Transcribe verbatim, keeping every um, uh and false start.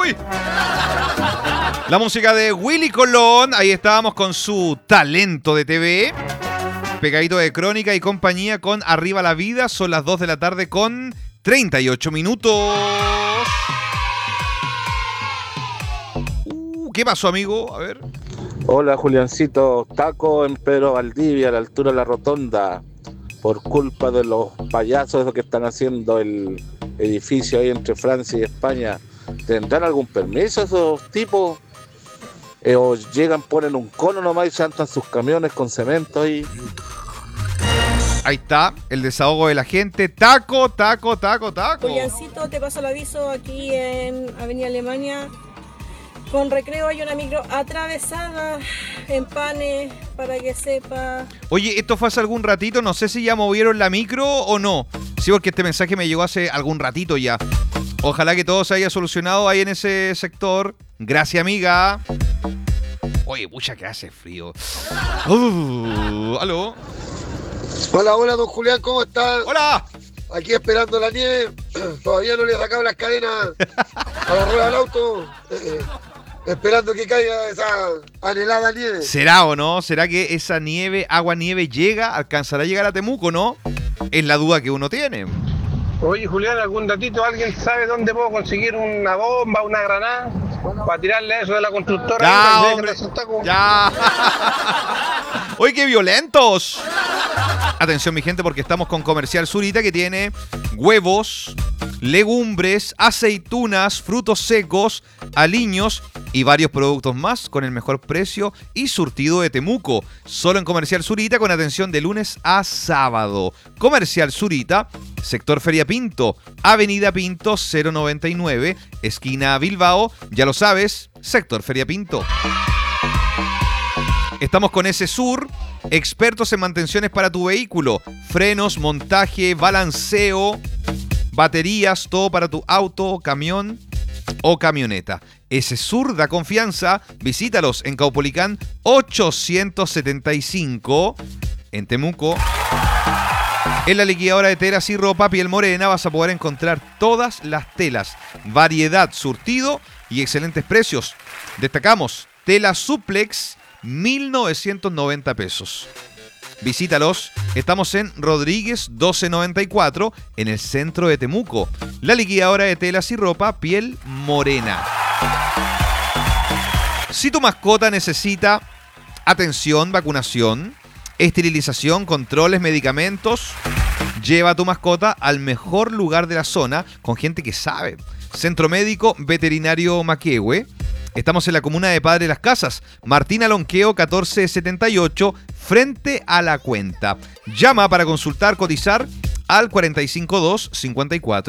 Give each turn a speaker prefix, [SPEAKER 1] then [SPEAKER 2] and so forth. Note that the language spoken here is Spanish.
[SPEAKER 1] Uy. La música de Willy Colón. Ahí estábamos con su talento de T V. Pegadito de Crónica y compañía con Arriba la Vida. Son las dos de la tarde con treinta y ocho minutos. Uh, ¿Qué pasó, amigo? A ver.
[SPEAKER 2] Hola, Juliancito. Taco en Pedro Valdivia, a la altura de la rotonda. Por culpa de los payasos que están haciendo el edificio ahí entre Francia y España. ¿Tendrán algún permiso esos tipos? Eh, o llegan, ponen un cono nomás y saltan sus camiones con cemento ahí.
[SPEAKER 1] Ahí está, el desahogo de la gente. Taco, taco, taco, taco.
[SPEAKER 3] Juliancito, te paso el aviso aquí en Avenida Alemania. Con Recreo hay una micro atravesada en Pane, para que sepa.
[SPEAKER 1] Oye, esto fue hace algún ratito, no sé si ya movieron la micro o no. Sí, porque este mensaje me llegó hace algún ratito ya. Ojalá que todo se haya solucionado ahí en ese sector. Gracias, amiga. Oye, pucha, que hace frío. Uh, ¿Aló?
[SPEAKER 4] Hola, hola, don Julián, ¿cómo está?
[SPEAKER 1] ¡Hola!
[SPEAKER 4] Aquí esperando la nieve. Todavía no le he sacado las cadenas a la rueda del auto. Eh, esperando que caiga esa anhelada nieve.
[SPEAKER 1] ¿Será o no? ¿Será que esa nieve, agua nieve, llega? ¿Alcanzará a llegar a Temuco, no? Es la duda que uno tiene.
[SPEAKER 5] Oye, Julián, ¿algún datito? ¿Alguien sabe dónde puedo conseguir una bomba, una granada? Para tirarle a eso de la constructora.
[SPEAKER 1] Ya,
[SPEAKER 5] ahí,
[SPEAKER 1] hombre. Ya. Oye, qué violentos. Atención, mi gente, porque estamos con Comercial Zurita, que tiene huevos, legumbres, aceitunas, frutos secos, aliños y varios productos más con el mejor precio y surtido de Temuco. Solo en Comercial Zurita, con atención de lunes a sábado. Comercial Zurita, sector Feria Pinto, Avenida Pinto cero noventa y nueve, esquina Bilbao. Ya lo sabes, sector Feria Pinto. Estamos con S-Sur, expertos en mantenciones para tu vehículo, frenos, montaje, balanceo, baterías, todo para tu auto, camión o camioneta. S-Sur da confianza. Visítalos en Caupolicán ochocientos setenta y cinco, en Temuco. En la liquidadora de telas y ropa Piel Morena vas a poder encontrar todas las telas, variedad, surtido y excelentes precios. Destacamos tela Suplex, mil novecientos noventa pesos. Visítalos. Estamos en Rodríguez doce noventa y cuatro, en el centro de Temuco. La liquidadora de telas y ropa Piel Morena. Si tu mascota necesita atención, vacunación, esterilización, controles, medicamentos, lleva a tu mascota al mejor lugar de la zona con gente que sabe. Centro Médico Veterinario Maquehue. Estamos en la comuna de Padre Las Casas, Martín Alonqueo catorce setenta y ocho, frente a La Cuenta. Llama para consultar, cotizar al cuatro cinco dos, cinco cuatro